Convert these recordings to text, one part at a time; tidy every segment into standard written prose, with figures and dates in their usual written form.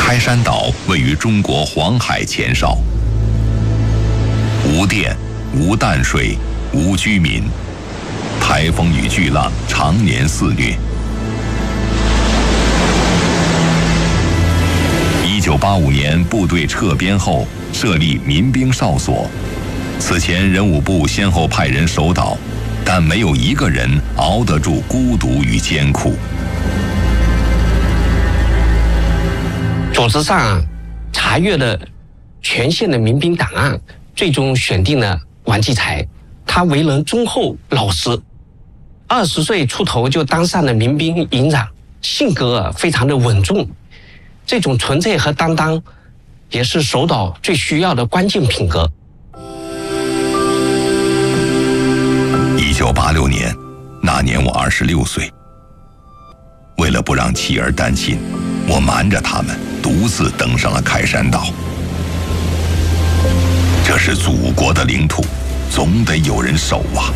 开山岛位于中国黄海前哨，无电、无淡水、无居民，台风与巨浪常年肆虐。1985年部队撤边后，设立民兵哨所。此前人武部先后派人守岛，但没有一个人熬得住孤独与艰苦。 组织上查阅了全县的民兵档案，最终选定了王继才。他为人忠厚老实，20岁出头就当上了民兵营长，性格非常的稳重。这种纯粹和担当，也是守岛最需要的关键品格。 1986年，那年我26岁。为了不让妻儿担心，我瞒着他们，独自登上了开山岛。这是祖国的领土，总得有人守啊！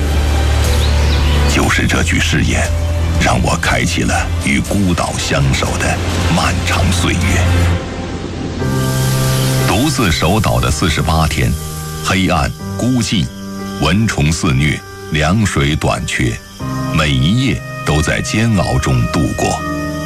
就是这句誓言，让我开启了与孤岛相守的漫长岁月。独自守岛的48天，黑暗、孤寂、蚊虫肆虐、粮水短缺，每一夜都在煎熬中度过。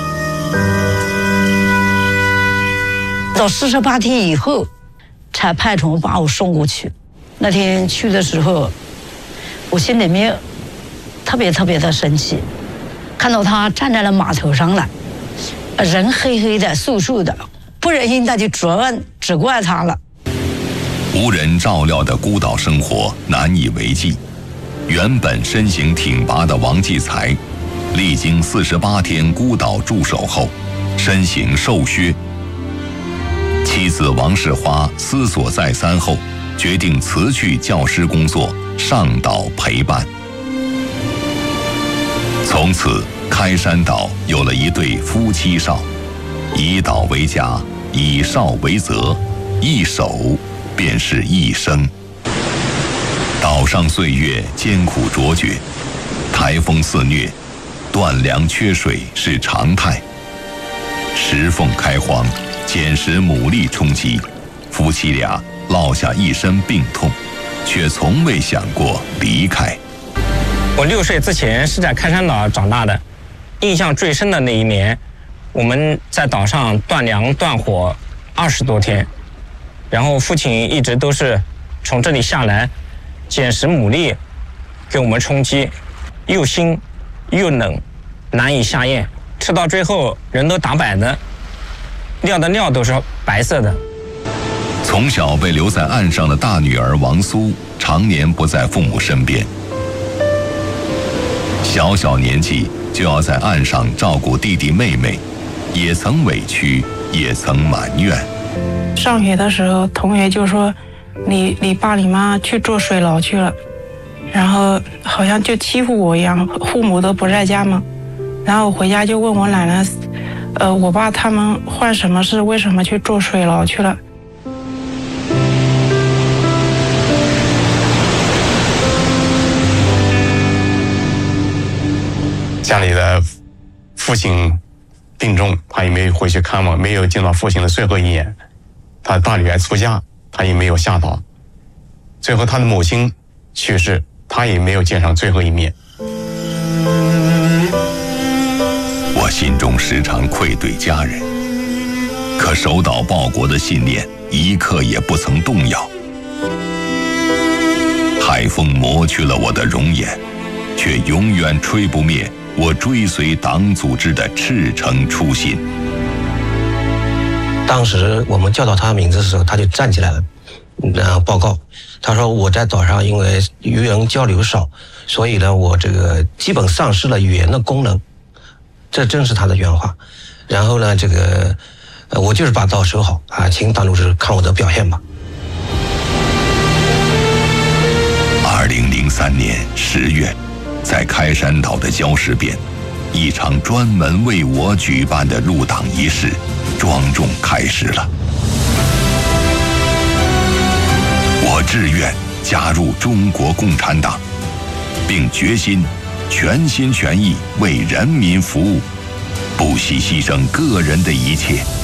到48天以后，才派船把我送过去。那天去的时候，我心里面特别的生气。看到他站在了码头上了，人黑黑的、素素的，不忍心再去责怪他了。 无人照料的孤岛生活难以为继。原本身形挺拔的王继才，历经48天孤岛驻守后，身形瘦削。妻子王世花思索再三后，决定辞去教师工作，上岛陪伴。从此，开山岛有了一对夫妻哨，以岛为家，以哨为责，一守便是一生。岛上岁月艰苦卓绝，台风肆虐，断粮缺水是常态。石缝开荒，捡拾牡蛎充饥，夫妻俩落下一身病痛，却从未想过离开。 我6岁之前是在开山岛长大的，印象最深的那一年，我们在岛上断粮断火20多天，然后父亲一直都是从这里下来捡拾牡蛎给我们充饥，又腥又冷，难以下咽，吃到最后人都打摆的，尿的尿都是白色的。 从小被留在岸上的大女儿王苏，常年不在父母身边。小年纪就要在岸上照顾弟弟妹妹，也曾委屈，也曾埋怨。 上学的时候，同学就说你爸你妈去做水牢去了，然后好像就欺负我一样，父母都不在家嘛。然后我回家就问我奶奶，我爸他们犯什么事，为什么去做水牢去了？ 家里的父亲病重，他也没有回去看望，没有见到父亲的最后一眼。他大女儿出嫁，他也没有下岛。最后他的母亲去世，他也没有见上最后一面。 我心中时常愧对家人，可守岛报国的信念一刻也不曾动摇。海风磨去了我的容颜，却永远吹不灭我追随党组织的赤诚初心。 当时我们叫到他的名字的时候，他就站起来了，然后报告，他说我在岛上因为与人交流少，所以呢我这个基本丧失了语言的功能，这正是他的原话。然后呢我就是把岛守好啊，请党组织看我的表现吧。 2003年10月，在开山岛的礁石边，一场专门为我举办的入党仪式庄重开始了。我志愿加入中国共产党，并决心全心全意为人民服务，不惜牺牲个人的一切。